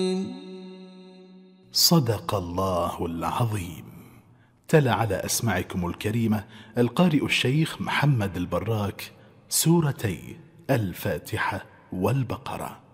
صدق الله العظيم. تلا على أسماعكم الكريمة القارئ الشيخ محمد البراك سورتي الفاتحة والبقرة.